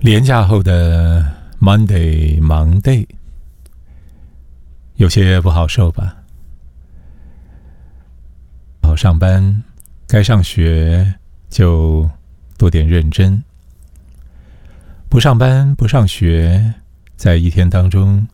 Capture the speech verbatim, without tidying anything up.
连假后的 Monday Monday 有些不好受吧？好上班，该上学就多点认真；不上班不上学，在一天当中